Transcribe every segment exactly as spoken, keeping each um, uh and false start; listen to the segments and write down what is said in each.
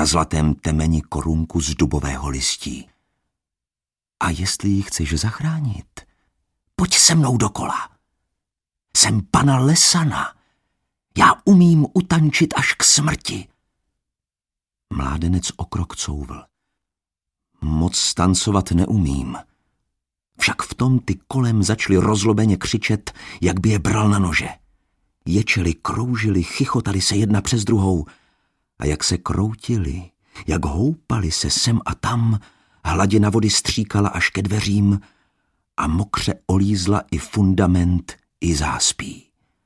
na zlatém temeni korunku z dubového listí. A jestli ji chceš zachránit, pojď se mnou dokola. Jsem pana Lesana. Já umím utančit až k smrti. Mládenec o krok couvl. Moc tancovat neumím. Však v tom ty kolem začali rozlobeně křičet, jak by je bral na nože. Ječeli, kroužili, chichotali se jedna přes druhou a jak se kroutili, jak houpali se sem a tam, hladina vody stříkala až ke dveřím a mokře olízla i fundament, i záspí.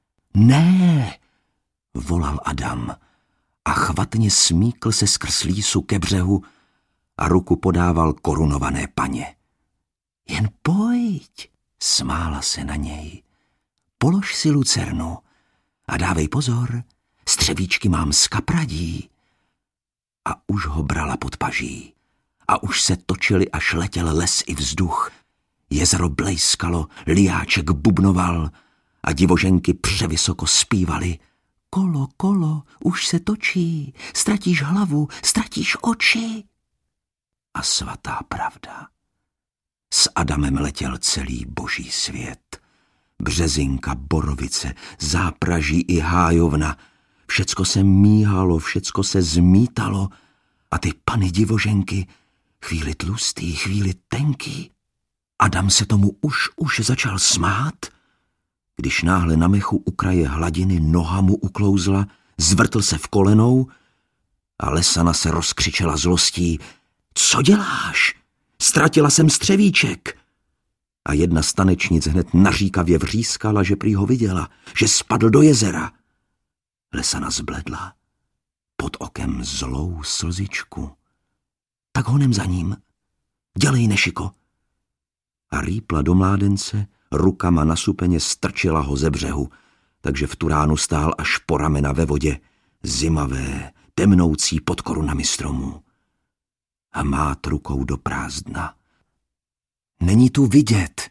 Ne, volal Adam a chvatně smíkl se skrz lísu ke břehu a ruku podával korunované paně. Jen pojď, smála se na něj. Polož si lucernu a dávej pozor, střevíčky mám z kapradí. A už ho brala pod paží. A už se točili, až letěl les i vzduch. Jezero blejskalo, liáček bubnoval a divoženky převysoko zpívaly. Kolo, kolo, už se točí, ztratíš hlavu, ztratíš oči. A svatá pravda. S Adamem letěl celý boží svět. Březinka, borovice, zápraží i hájovna. Všecko se míhalo, všecko se zmítalo a ty pany divoženky, chvíli tlustý, chvíli tenký. Adam se tomu už, už začal smát, když náhle na mechu u kraje hladiny noha mu uklouzla, zvrtl se v kolenou a Lesana se rozkřičela zlostí. Co děláš? Ztratila jsem střevíček. A jedna z tanečnic hned naříkavě vřískala, že prý ho viděla, že spadl do jezera. Lesana zbledla, pod okem zlou slzičku. Tak honem za ním. Dělej, Nešiko. A rýpla do mládence, rukama nasupeně strčila ho ze břehu, takže v tu ránu stál až po ramena ve vodě, zimavé, temnoucí pod korunami stromů. A mát rukou do prázdna. Není tu vidět.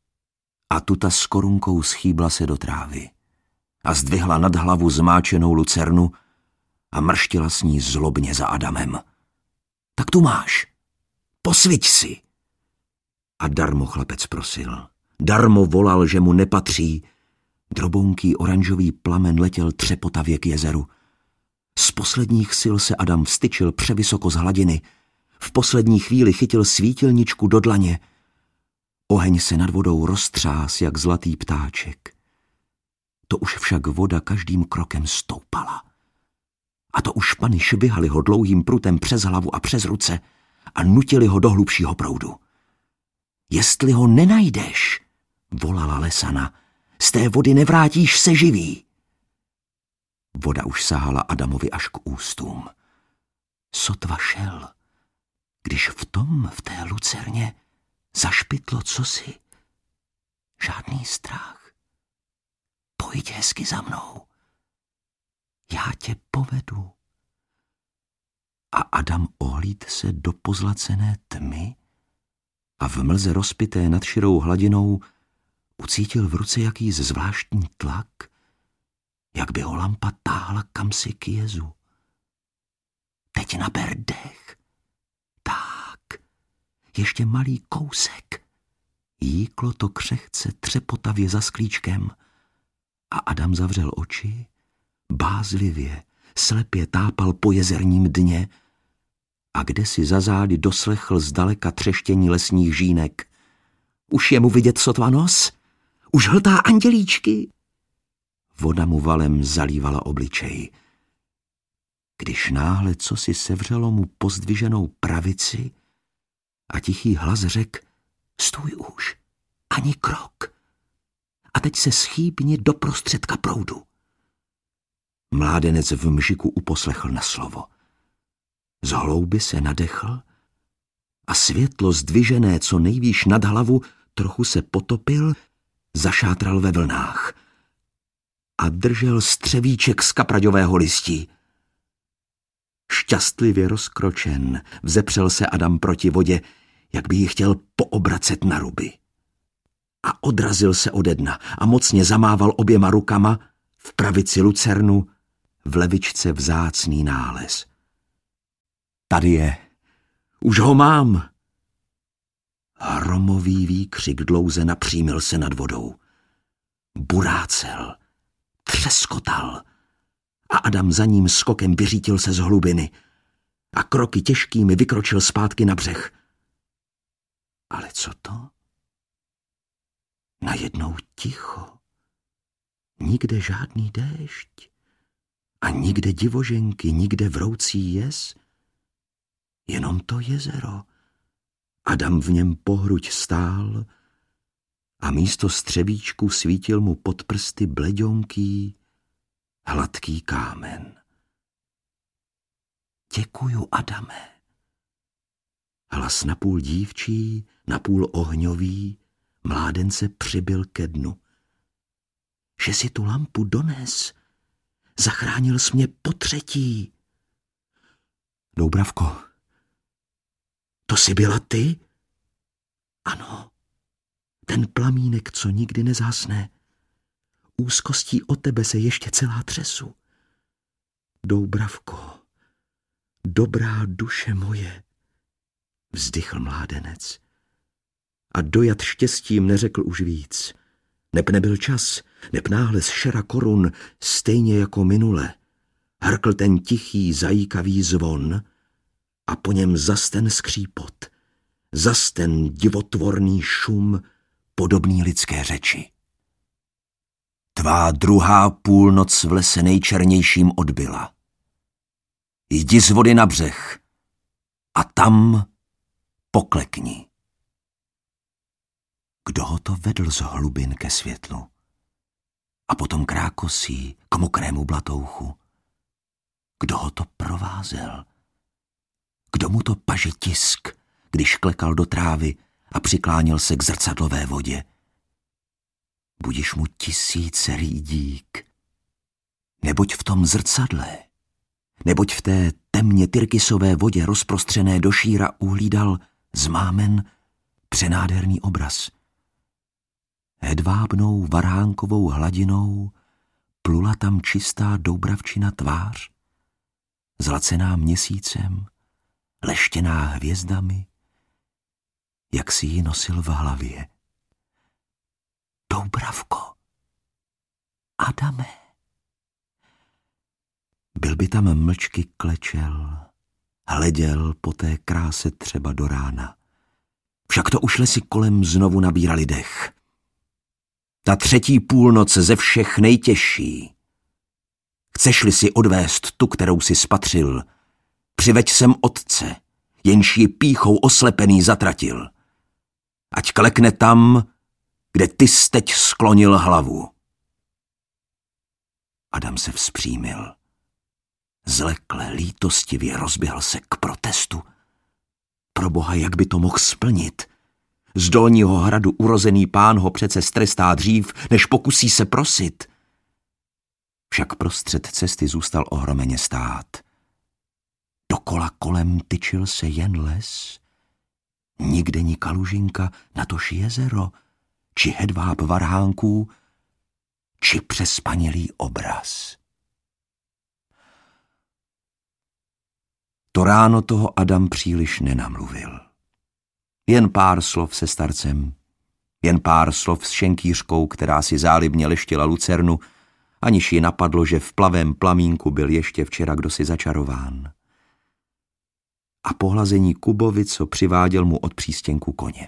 A tuta s korunkou schýbla se do trávy a zdvihla nad hlavu zmáčenou lucernu a mrštila s ní zlobně za Adamem. Tak tu máš. Posviť si. A darmo chlapec prosil. Darmo volal, že mu nepatří. Drobounký oranžový plamen letěl třepotavě k jezeru. Z posledních sil se Adam vstyčil převysoko z hladiny. V poslední chvíli chytil svítilničku do dlaně. Oheň se nad vodou roztřás jak zlatý ptáček. To už však voda každým krokem stoupala. A to už pany švihaly ho dlouhým prutem přes hlavu a přes ruce a nutili ho do hlubšího proudu. Jestli ho nenajdeš, volala Lesana, z té vody nevrátíš se živý. Voda už sahala Adamovi až k ústům. Sotva šel, když v tom, v té lucerně, zašpitlo cosi. Žádný strach. Pojď hezky za mnou. Já tě povedu. A Adam ohlíd se do pozlacené tmy a v mlze rozpité nad širou hladinou ucítil v ruce jakýsi zvláštní tlak, jak by ho lampa táhla kamsi k jezu. Teď naber dech. Tak, ještě malý kousek. Jíklo to křehce třepotavě za sklíčkem a Adam zavřel oči, bázlivě, slepě tápal po jezerním dně a kdesi za zády doslechl zdaleka třeštění lesních žínek. Už je mu vidět sotva nos? Už hltá andělíčky? Voda mu valem zalívala obličej. Když náhle cosi sevřelo mu pozdviženou pravici a tichý hlas řekl: stůj už, ani krok. A teď se schýbni do prostředka proudu. Mládenec v mžiku uposlechl na slovo. Z hlouby se nadechl a světlo zdvižené co nejvýš nad hlavu trochu se potopil, zašátral ve vlnách a držel střevíček z kapraďového listí. Šťastlivě rozkročen vzepřel se Adam proti vodě, jak by ji chtěl poobracet na ruby. A odrazil se ode dna a mocně zamával oběma rukama, v pravici lucernu, v levičce vzácný nález. Tady je. Už ho mám. Hromový výkřik dlouze napřímil se nad vodou. Burácel, třeskotal a Adam za ním skokem vyřítil se z hlubiny a kroky těžkými vykročil zpátky na břeh. Ale co to? Najednou ticho. Nikde žádný déšť a nikde divoženky, nikde vroucí jez. Jenom to jezero. Adam v něm pohruď stál a místo střebíčku svítil mu pod prsty bleďonký, hladký kámen. Děkuju, Adame. Hlas napůl dívčí, napůl ohňový, mládence přibyl ke dnu. Že si tu lampu dones, zachránil jsi mě potřetí. Doubravko, to jsi byla ty? Ano, ten plamínek, co nikdy nezhasne. Úzkostí o tebe se ještě celá třesu. Doubravko, dobrá duše moje, vzdychl mládenec. A dojat štěstím neřekl už víc. Neb nebyl čas, neb náhle z šera korun, stejně jako minule, hrkl ten tichý, zajíkavý zvon a po něm zas ten skřípot, zas ten divotvorný šum, podobný lidské řeči. Tvá druhá půlnoc v lese nejčernějším odbyla. Jdi z vody na břeh a tam poklekni. Kdo ho to vedl z hlubin ke světlu? A potom k rákosí, k mokrému blatouchu? Kdo ho to provázel? Kdo mu to paže tisk, když klekal do trávy a přikláněl se k zrcadlové vodě? Budiš mu tisíce rýdík. Neboť v tom zrcadle, neboť v té temně tyrkysové vodě rozprostřené do šíra uhlídal zmámen přenádherný obraz. Hedvábnou varhánkovou hladinou plula tam čistá doubravčina tvář, zlacená měsícem, leštěná hvězdami, jak si ji nosil v hlavě. Doubravko, Adame. Byl by tam mlčky klečel, hleděl po té kráse třeba do rána. Však to už lesy kolem znovu nabírali dech. Ta třetí půlnoc ze všech nejtěžší. Chceš-li si odvést tu, kterou si spatřil, přiveď sem otce, jenž ji pýchou oslepený zatratil. Ať klekne tam, kde ty jsi teď sklonil hlavu. Adam se vzpřímil. Zlekle, lítostivě rozběhl se k protestu. Proboha, jak by to mohl splnit? Z dolního hradu urozený pán ho přece strestá dřív, než pokusí se prosit. Však prostřed cesty zůstal ohromeně stát. Dokola kolem tyčil se jen les. Nikde ni kalužinka, natož jezero, či hedváb varhánků, či přespanilý obraz. To ráno toho Adam příliš nenamluvil. Jen pár slov se starcem, jen pár slov s šenkýřkou, která si zálibně leštila lucernu, aniž ji napadlo, že v plavém plamínku byl ještě včera kdosi začarován. A pohlazení Kubovi, co přiváděl mu od přístěnku koně.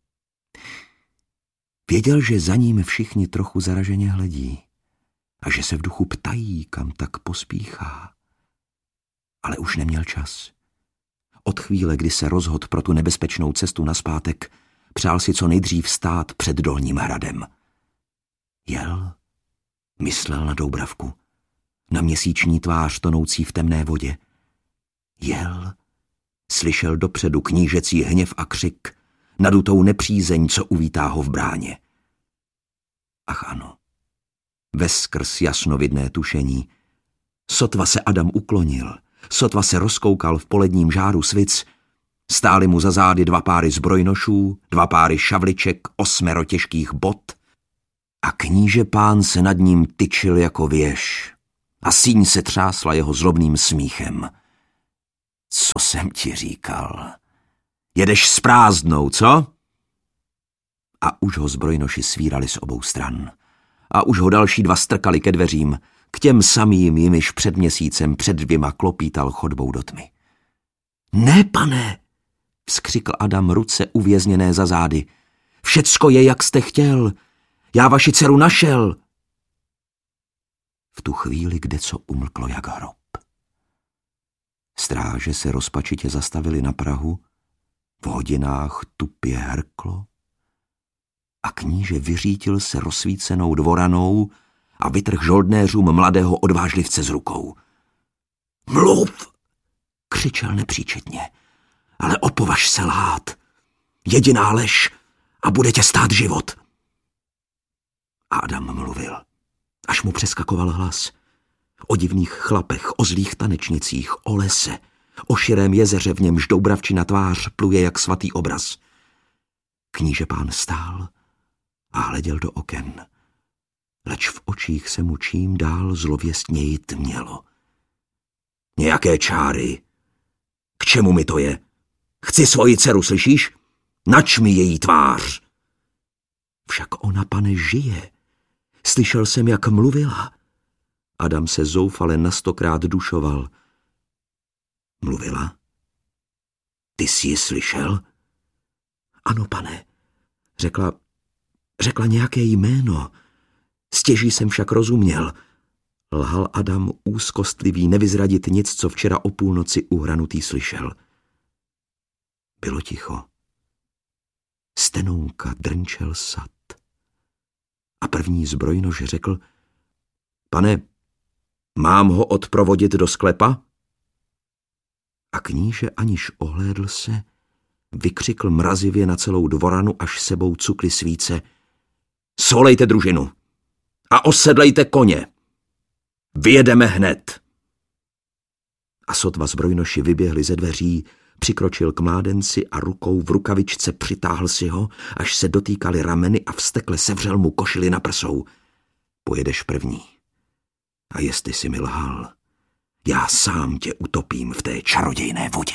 Věděl, že za ním všichni trochu zaraženě hledí a že se v duchu ptají, kam tak pospíchá. Ale už neměl čas. Od chvíle, kdy se rozhodl pro tu nebezpečnou cestu nazpátek, přál si co nejdřív stát před dolním hradem. Jel, myslel na Doubravku, na měsíční tvář tonoucí v temné vodě. Jel, slyšel dopředu knížecí hněv a křik, nadutou nepřízeň, co uvítá ho v bráně. Ach ano, veskrz jasnovidné tušení. Sotva se Adam uklonil, sotva se rozkoukal v poledním žáru svic, stály mu za zády dva páry zbrojnošů, dva páry šavliček, osmero těžkých bot a kníže pán se nad ním tyčil jako věž a síň se třásla jeho zlobným smíchem. Co se jsem ti říkal. Jedeš s prázdnou, co? A už ho zbrojnoši svírali z obou stran. A už ho další dva strkali ke dveřím, k těm samým, jimiž před měsícem před dvěma klopítal chodbou do tmy. Ne, pane, vzkřikl Adam, ruce uvězněné za zády. Všecko je, jak jste chtěl. Já vaši dceru našel. V tu chvíli kdeco umlklo jak hrob. Stráže se rozpačitě zastavili na prahu, v hodinách tupě hrklo a kníže vyřítil se rozsvícenou dvoranou a vytrhl žoldnéřům mladého odvážlivce z rukou. Mluv, křičel nepříčetně, ale opovaž se lhát. Jediná lež a bude tě stát život. A Adam mluvil, až mu přeskakoval hlas. O divných chlapech, o zlých tanečnicích, o lese, o širém jezeře, v němž doubravčina tvář pluje jak svatý obraz. Kníže pán stál a hleděl do oken, leč v očích se mu čím dál zlověstněji tmělo. Nějaké čáry. K čemu mi to je? Chci svoji dceru, slyšíš? Nač mi její tvář. Však ona, pane, žije. Slyšel jsem, jak mluvila. Adam se zoufale na stokrát dušoval. Mluvila? Ty jsi ji slyšel? Ano, pane. Řekla, řekla nějaké jméno. Stěží jsem však rozuměl. Lhal Adam úzkostlivý nevyzradit nic, co včera o půlnoci uhranutý slyšel. Bylo ticho. Stenounka drnčel sad. A první zbrojnož řekl, pane, mám ho odprovodit do sklepa? A kníže, aniž ohlédl se, vykřikl mrazivě na celou dvoranu, až sebou cukly svíce. Svolejte družinu a osedlejte koně. Vyjedeme hned. A sotva zbrojnoši vyběhli ze dveří, přikročil k mládenci a rukou v rukavičce přitáhl si ho, až se dotýkali rameny a vztekle sevřel mu košili na prsou. Pojedeš první. A jestli si mi lhal, já sám tě utopím v té čarodějné vodě.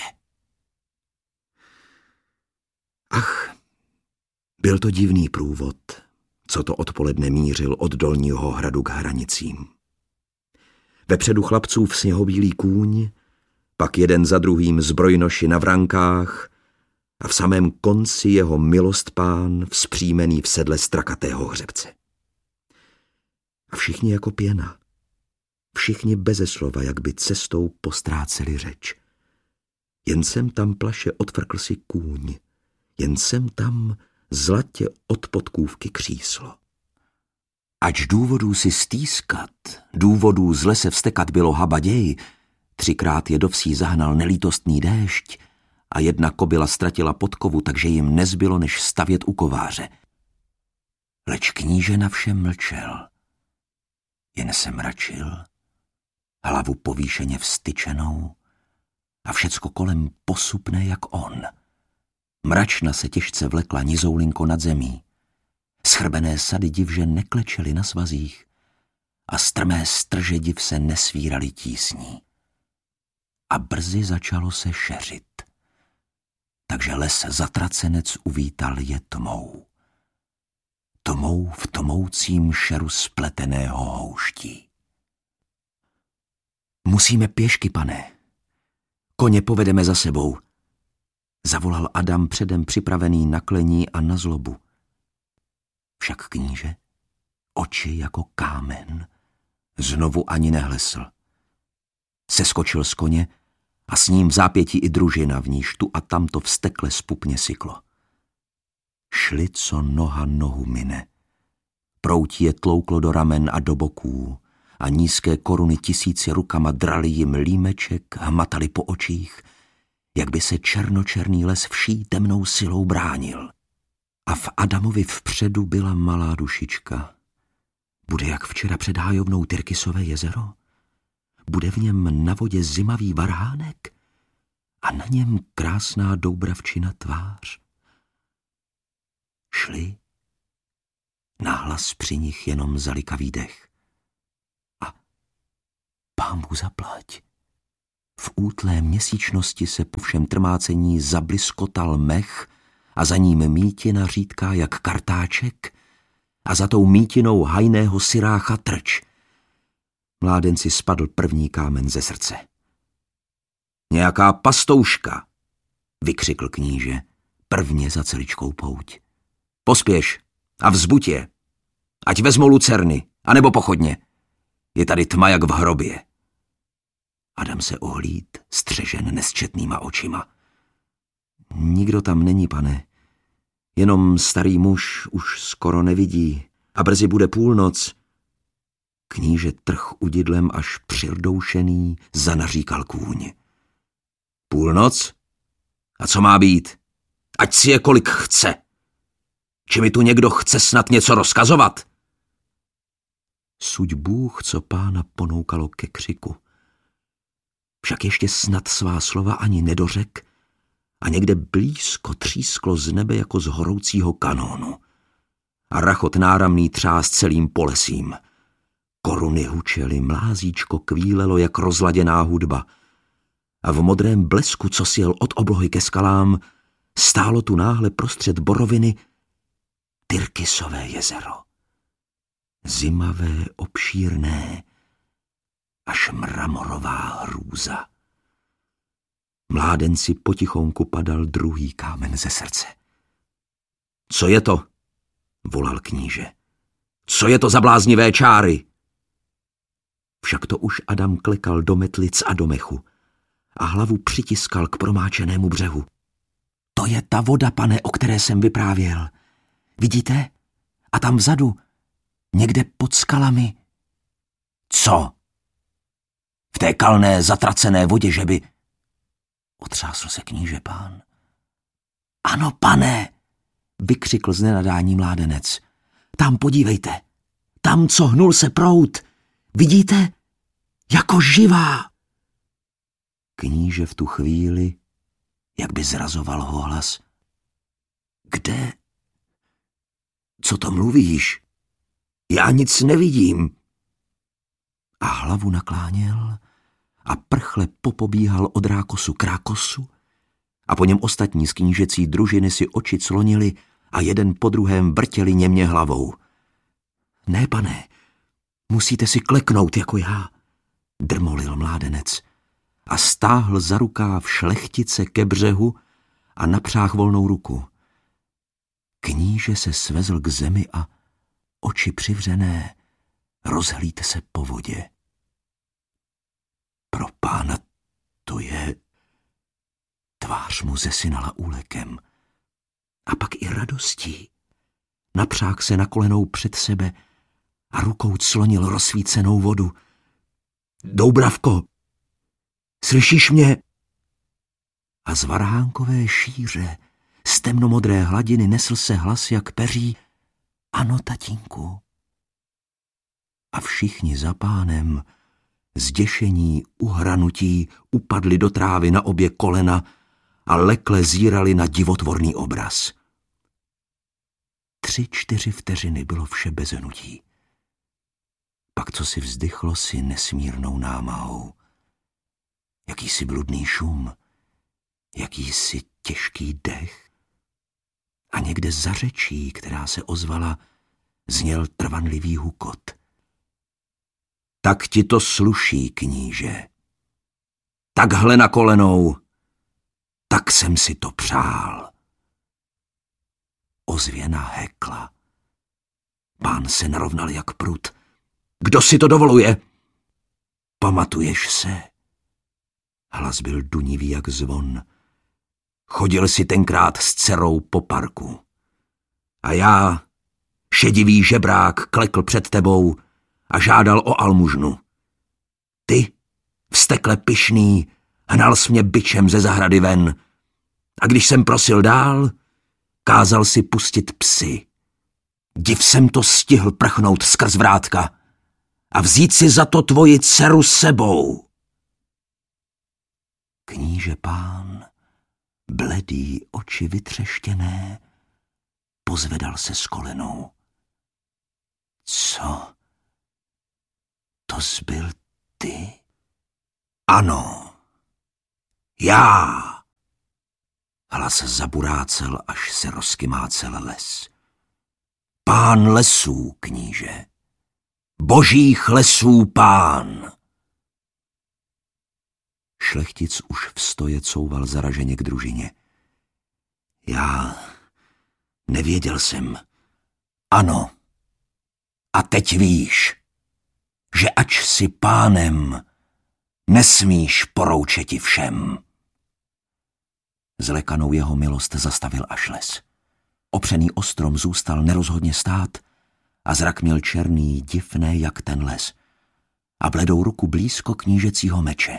Ach, byl to divný průvod, co to odpoledne mířil od Dolního hradu k hranicím. Vepředu chlapců v sněhobílý kůň, pak jeden za druhým zbrojnoši na vrankách a v samém konci jeho milost pán vzpřímený v sedle strakatého hřebce. A všichni jako pěna, všichni beze slova, jak by cestou postráceli řeč. Jen sem tam plaše odfrkl si kůň, jen sem tam zlatě od podkůvky kříslo. Ač důvodů si stýskat, důvodů zle se vstekat bylo habaděj, třikrát je do vsí zahnal nelítostný déšť a jedna kobyla ztratila podkovu, takže jim nezbylo, než stavět u kováře. Leč kníže na všem mlčel. Jen se mračil, hlavu povýšeně vztyčenou a všecko kolem posupné jak on. Mračna se těžce vlekla nizoulinko nad zemí. Schrbené sady divže neklečely na svazích a strmé strže div se nesvíraly tísní. A brzy začalo se šeřit. Takže les zatracenec uvítal je tmou. Tmou v tmoucím šeru spleteného houští. Musíme pěšky, pane. Koně povedeme za sebou. Zavolal Adam předem připravený na klení a na zlobu. Však kníže, oči jako kámen, znovu ani nehlesl. Seskočil z koně a s ním v zápětí i družina, v níž tu a tamto vztekle spupně syklo. Šli, co noha nohu mine. Proutí je tlouklo do ramen a do boků a nízké koruny tisíci rukama drali jim límeček, hmatali po očích, jak by se černočerný les vší temnou silou bránil. A v Adamovi vpředu byla malá dušička. Bude jak včera před hájovnou Tyrkisové jezero? Bude v něm na vodě zimavý varhánek a na něm krásná doubravčina tvář. Šli, náhlas při nich jenom zalikavý dech. A pánbůh zaplať, V útlé měsíčnosti se po všem trmácení zabliskotal mech a za ním mítina řídká jak kartáček a za tou mítinou hajného syrácha trč. Mládenci spadl první kámen ze srdce. Nějaká pastouška, vykřikl kníže, prvně za celičkou pouť. Pospěš a vzbuď je, ať vezmou lucerny, anebo pochodně. Je tady tma jak v hrobě. Adam se ohlíd, střežen nesčetnýma očima. Nikdo tam není, pane. Jenom starý muž už skoro nevidí a brzy bude půlnoc. Kníže trh udidlem až přirdoušený zanaříkal kůň. Půlnoc? A co má být? Ať si je kolik chce. Či mi tu někdo chce snad něco rozkazovat? Suď Bůh, co pána ponoukalo ke křiku. Však ještě snad svá slova ani nedořek a někde blízko třísklo z nebe jako z horoucího kanónu. A rachot náramný třás celým polesím. Koruny hučely, mlázíčko kvílelo jak rozladěná hudba. A v modrém blesku, co sjel od oblohy ke skalám, stálo tu náhle prostřed boroviny Tyrkisové jezero. Zimavé, obšírné, až mramorová hrůza. Mládenci potichonku padal druhý kámen ze srdce. Co je to? Volal kníže. Co je to za bláznivé čáry? Však to už Adam klekal do metlic a do mechu a hlavu přitiskal k promáčenému břehu. To je ta voda, pane, o které jsem vyprávěl. Vidíte? A tam vzadu, někde pod skalami. Co? V té kalné, zatracené vodě, že by... Otřásl se kníže pán. Ano, pane, vykřikl z nenadání mládenec. Tam podívejte, tam, co hnul se proud. Vidíte? Jako živá. Kníže v tu chvíli, jak by zrazoval ho hlas. Kde? Co to mluvíš? Já nic nevidím. A hlavu nakláněl a prchle popobíhal od rákosu k rákosu a po něm ostatní z knížecí družiny si oči clonili a jeden po druhém vrtěli němě hlavou. Ne, pane, musíte si kleknout jako já, drmolil mládenec a stáhl za rukáv šlechtice ke břehu a napřáhl volnou ruku. Kníže se svezl k zemi a oči přivřené rozhlídte se po vodě. Pro pána to je... Tvář mu zesinala úlekem. A pak i radostí. Napřák se na kolenou před sebe a rukou clonil rozsvícenou vodu. Doubravko, slyšíš mě? A z varhánkové šíře, z temnomodré hladiny nesl se hlas jak peří. Ano, tatínku. A všichni za pánem, zděšení, uhranutí, upadli do trávy na obě kolena a lekle zírali na divotvorný obraz. Tři, čtyři vteřiny bylo vše bez hnutí. Pak co si vzdychlo si nesmírnou námahou. Jakýsi bludný šum, jakýsi těžký dech. A někde za řečí, která se ozvala, zněl trvanlivý hukot. Tak ti to sluší, kníže. Takhle na kolenou, tak jsem si to přál. Ozvěna hekla. Pán se narovnal jak prut. Kdo si to dovoluje? Pamatuješ se? Hlas byl dunivý jak zvon. Chodil si tenkrát s dcerou po parku. A já, šedivý žebrák, klekl před tebou a žádal o almužnu. Ty, vztekle pyšný, hnal jsi mě bičem ze zahrady ven. A když jsem prosil dál, kázal si pustit psy. Div jsem to stihl prchnout skrz vrátka a vzít si za to tvoji dceru sebou. Kníže pán, bledý, oči vytřeštěné, pozvedal se s kolenou. Co? To zbyl ty? Ano, Já! Hlas zaburácel, až se rozkymácel les. Pán lesů, kníže. Božích lesů pán! Šlechtic už v stoje couval zaraženě k družině. Já nevěděl jsem. Ano. A teď víš, že ač si pánem, nesmíš poroučeti všem. Zlekanou jeho milost zastavil až les. Opřený o strom zůstal nerozhodně stát a zrak měl černý, divné jak ten les a bledou ruku blízko knížecího meče.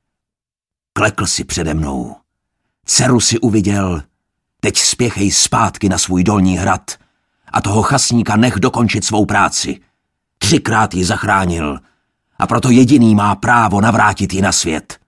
Klekl si přede mnou. Dceru si uviděl, teď spěchej zpátky na svůj dolní hrad a toho chasníka nech dokončit svou práci. Třikrát ji zachránil a proto jediný má právo navrátit ji na svět.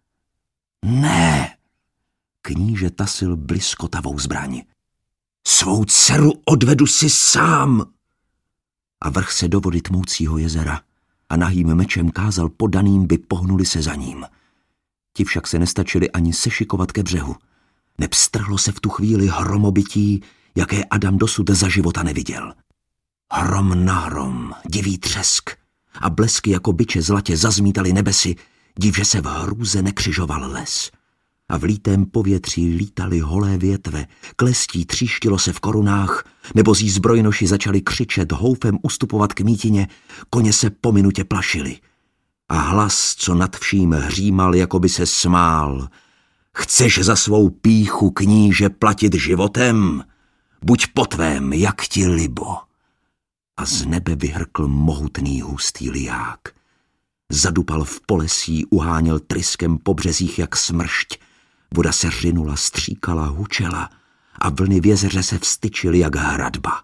Ne, kníže tasil bliskotavou zbraň. Svou dceru odvedu si sám. A vrch se do vody tmoucího jezera a nahým mečem kázal podaným, by pohnuli se za ním. Ti však se nestačili ani sešikovat ke břehu. Nepstrhlo se v tu chvíli hromobytí, jaké Adam dosud za života neviděl. Hrom na hrom, divý třesk a blesky jako biče zlatě zazmítali nebesy, div, že se v hrůze nekřižoval les. A v lítém povětří lítaly holé větve, klestí tříštilo se v korunách, nebo zí zbrojnoši začali křičet, houfem ustupovat k mítině, koně se po minutě plašili. A hlas, co nad vším hřímal, jako by se smál. Chceš za svou pýchu, kníže, platit životem? Buď po tvém, jak ti libo. A z nebe vyhrkl mohutný hustý liják. Zadupal v polesí, uháněl tryskem po březích jak smršť. Voda se řinula, stříkala, hučela a vlny v jezeře se vstyčily jak hradba.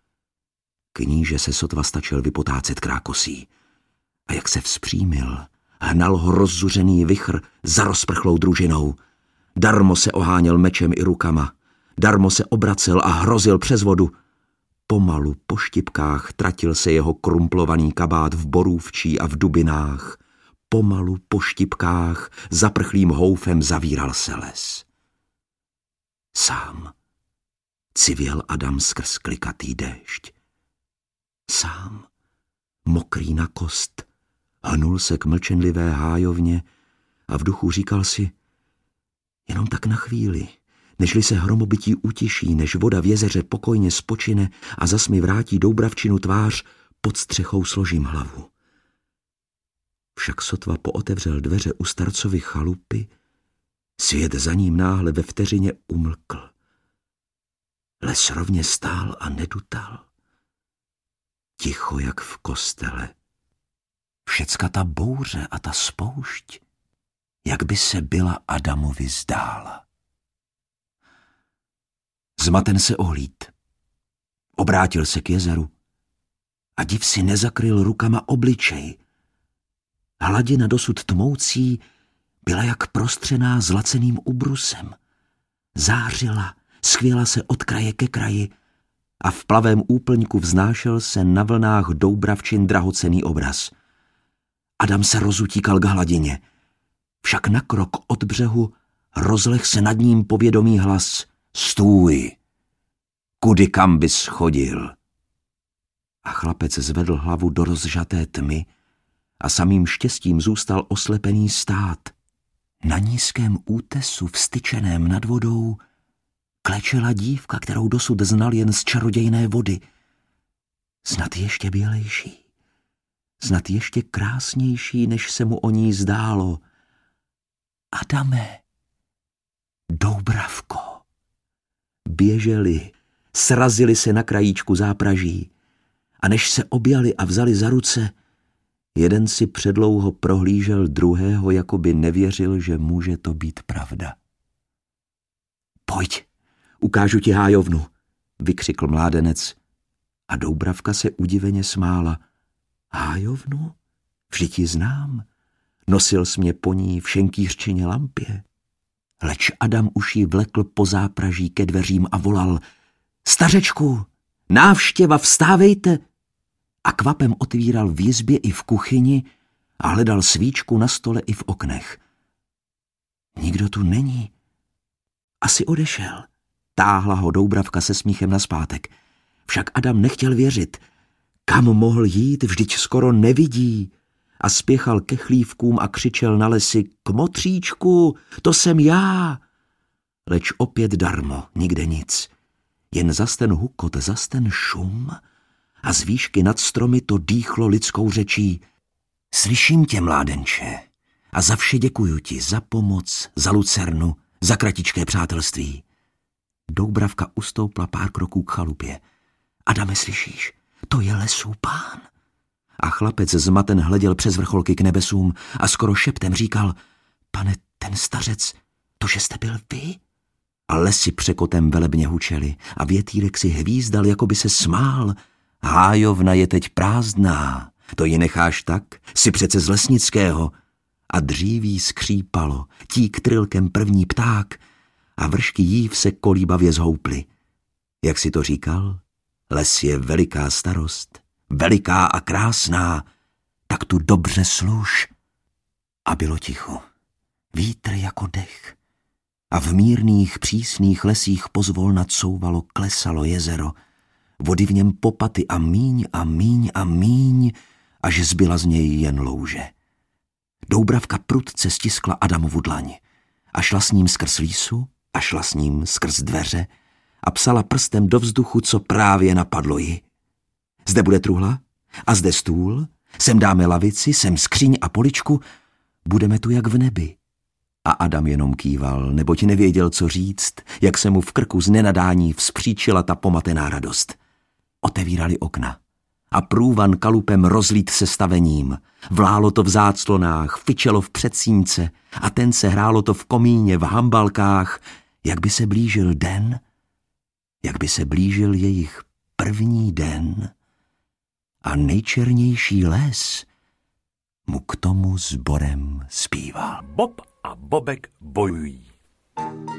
Kníže se sotva stačil vypotácet krákosí. A jak se vzpřímil, hnal ho rozzuřený vichr za rozprchlou družinou. Darmo se oháněl mečem i rukama. Darmo se obracel a hrozil přes vodu. Pomalu po štipkách tratil se jeho krumplovaný kabát v borůvčí a v dubinách. Pomalu po štipkách zaprchlým houfem zavíral se les. Sám civěl Adam skrz klikatý déšť. Sám, mokrý na kost, hnul se k mlčenlivé hájovně a v duchu říkal si, jenom tak na chvíli, nežli se hromobytí utiší, než voda v jezeře pokojně spočine a zas mi vrátí Doubravčinu tvář, pod střechou složím hlavu. Však sotva pootevřel dveře u starcovy chalupy, svět za ním náhle ve vteřině umlkl. Les rovně stál a nedutal. Ticho jak v kostele. Všecka ta bouře a ta spoušť, jak by se byla Adamovi zdála. Zmaten se ohlíd. Obrátil se k jezeru a div si nezakryl rukama obličej. Hladina dosud tmoucí byla jak prostřená zlaceným ubrusem. Zářila, skvěla se od kraje ke kraji a v plavém úplňku vznášel se na vlnách Doubravčin drahocenný obraz. Adam se rozutíkal k hladině, však na krok od břehu rozleh se nad ním povědomý hlas. Stůj, kudy kam bys chodil? A chlapec zvedl hlavu do rozžaté tmy a samým štěstím zůstal oslepený stát. Na nízkém útesu vstyčeném nad vodou klečela dívka, kterou dosud znal jen z čarodějné vody. Snad ještě bělejší, snad ještě krásnější, než se mu o ní zdálo. Adame, Doubravko. Běželi, srazili se na krajíčku zápraží a než se objali a vzali za ruce, jeden si předlouho prohlížel druhého, jako by nevěřil, že může to být pravda. Pojď, ukážu ti hájovnu, vykřikl mládenec a Doubravka se udiveně smála. Hájovnu? Vždyť ji znám. Nosil jsi mě po ní v šenkýřčině lampě. Leč Adam už ji vlekl po zápraží ke dveřím a volal. Stařečku, návštěva, vstávejte! A kvapem otvíral v jizbě i v kuchyni a hledal svíčku na stole i v oknech. Nikdo tu není. Asi odešel. Táhla ho Doubravka se smíchem nazpátek. Však Adam nechtěl věřit. Kam mohl jít, vždyť skoro nevidí. A spěchal ke chlívkům a křičel na lesy: Kmotříčku, to jsem já. Leč opět darmo, nikde nic. Jen zas ten hukot, zas ten šum a z výšky nad stromy to dýchlo lidskou řečí: Slyším tě, mládenče, a za vše děkuju ti, za pomoc, za lucernu, za kratičké přátelství. Doubravka ustoupla pár kroků k chalupě. Adame, slyšíš? To je lesů pán. A chlapec zmaten hleděl přes vrcholky k nebesům a skoro šeptem říkal: Pane, ten stařec, to, že jste byl vy? A lesy překotem velebně hučely a větýrek si hvízdal, jako by se smál. Hájovna je teď prázdná, to ji necháš tak? Jsi přece z Lesnického. A dříví skřípalo, tík trilkem první pták a vršky jív se kolíbavě zhouply. Jak si to říkal? Les je veliká starost, veliká a krásná, tak tu dobře služ. A bylo ticho, vítr jako dech. A v mírných, přísných lesích pozvolna couvalo, klesalo jezero. Vody v něm popaty a míň a míň a míň, až zbyla z něj jen louže. Doubravka prudce stiskla Adamovu dlaň a šla s ním skrz lísu a šla s ním skrz dveře a psala prstem do vzduchu, co právě napadlo ji. Zde bude truhla a zde stůl, sem dáme lavici, sem skříň a poličku, budeme tu jak v nebi. A Adam jenom kýval, neboť nevěděl, co říct, jak se mu v krku z nenadání vzpříčila ta pomatená radost. Otevírali okna a průvan kalupem rozlít se stavením. Vlálo to v záclonách, fičelo v předsínce a ten se hrálo to v komíně, v hambalkách, jak by se blížil den, jak by se blížil jejich první den a nejčernější les mu k tomu sborem zpíval. Bob a Bobek bojují.